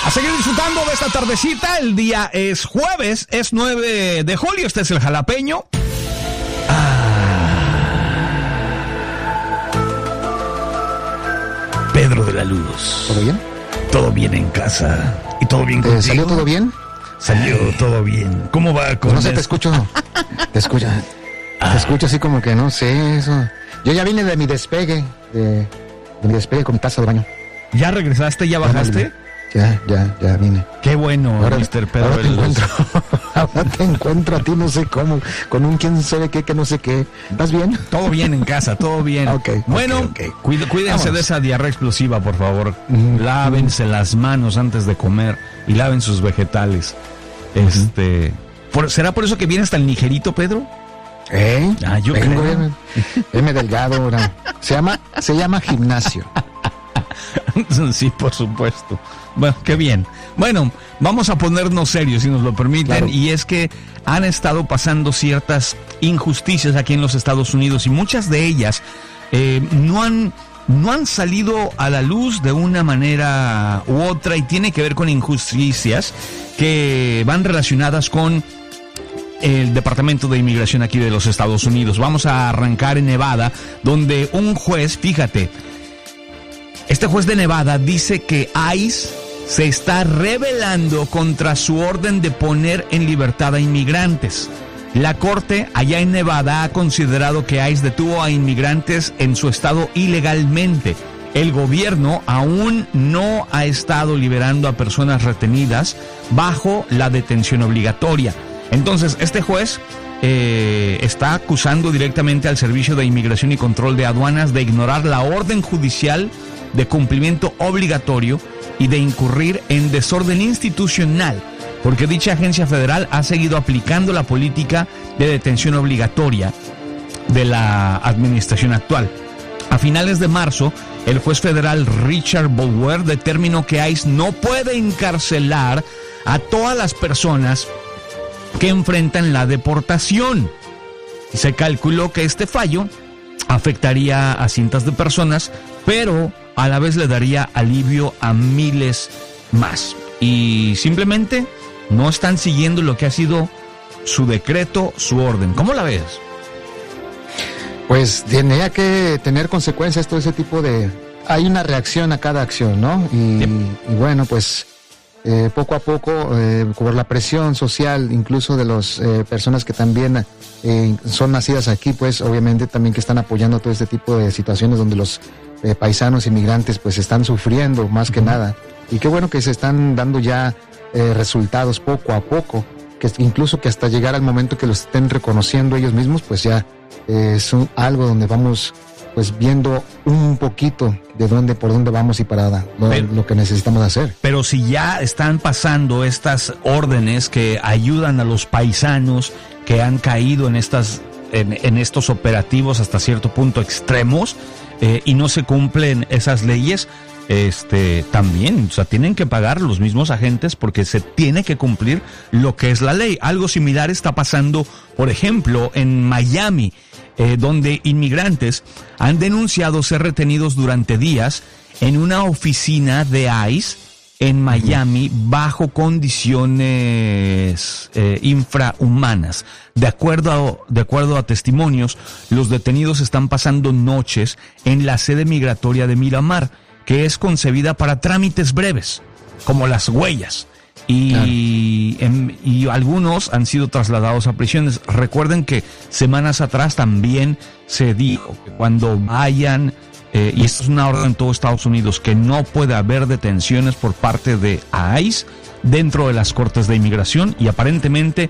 A seguir disfrutando de esta tardecita. El día es jueves, es 9 de julio. Este es el Jalapeño. Pedro de la Luz. ¿Todo bien? Todo bien en casa. ¿Y todo bien contigo? ¿Salió todo bien? Salió todo bien. ¿Cómo va con No sé, te escucho. Te escucho así como que no sé eso. Yo ya vine de mi despegue. De mi despegue con mi taza de baño. ¿Ya regresaste? ¿Ya bajaste? Ya vine. Qué bueno, ahora, Mr. Pedro ahora de te la Luz. encuentro. Ahora te encuentro a ti, no sé cómo. Con un quién sabe qué, que no sé qué. ¿Estás bien? Todo bien en casa, todo bien. Bueno, okay. Cuídense Vamos. de esa diarrea explosiva, por favor. Lávense las manos antes de comer y laven sus vegetales. ¿Será por eso que viene hasta el ligerito, Pedro? Yo Vengo creo. M delgado ahora. Se llama gimnasio. Sí, por supuesto. Bueno, qué bien. Bueno, vamos a ponernos serios, si nos lo permiten, Claro. y es que han estado pasando ciertas injusticias aquí en los Estados Unidos y muchas de ellas no han salido a la luz de una manera u otra y tiene que ver con injusticias que van relacionadas con el Departamento de Inmigración aquí de los Estados Unidos. Vamos a arrancar en Nevada, donde un juez, fíjate, este juez de Nevada dice que ICE se está rebelando contra su orden de poner en libertad a inmigrantes. La corte allá en Nevada ha considerado que ICE detuvo a inmigrantes en su estado ilegalmente. El gobierno aún no ha estado liberando a personas retenidas bajo la detención obligatoria. Entonces, este juez está acusando directamente al Servicio de Inmigración y Control de Aduanas de ignorar la orden judicial de cumplimiento obligatorio y de incurrir en desorden institucional, porque dicha agencia federal ha seguido aplicando la política de detención obligatoria de la administración actual. A finales de marzo, el juez federal Richard Boulware determinó que ICE no puede encarcelar a todas las personas que enfrentan la deportación. Se calculó que este fallo afectaría a cientos de personas, pero a la vez le daría alivio a miles más. Y simplemente no están siguiendo lo que ha sido su decreto, su orden. ¿Cómo la ves? Pues tenía que tener consecuencias todo ese tipo de... Hay una reacción a cada acción, ¿no? Y bueno, pues poco a poco, por la presión social, incluso de las personas que también son nacidas aquí, pues obviamente también que están apoyando todo este tipo de situaciones donde los paisanos inmigrantes pues están sufriendo más que nada. Y qué bueno que se están dando ya resultados poco a poco, que incluso que hasta llegar al momento que los estén reconociendo ellos mismos, pues ya es algo donde vamos pues viendo un poquito de por dónde vamos y para lo que necesitamos hacer. Pero si ya están pasando estas órdenes que ayudan a los paisanos que han caído en estos operativos hasta cierto punto extremos, y no se cumplen esas leyes, también, o sea, tienen que pagar los mismos agentes porque se tiene que cumplir lo que es la ley. Algo similar está pasando, por ejemplo, en Miami, donde inmigrantes han denunciado ser retenidos durante días en una oficina de ICE en Miami bajo condiciones infrahumanas. De acuerdo a testimonios, los detenidos están pasando noches en la sede migratoria de Miramar, que es concebida para trámites breves, como las huellas. Y algunos han sido trasladados a prisiones. Recuerden que semanas atrás también se dijo que cuando vayan, y esto es una orden en todo Estados Unidos, que no puede haber detenciones por parte de ICE dentro de las cortes de inmigración, y aparentemente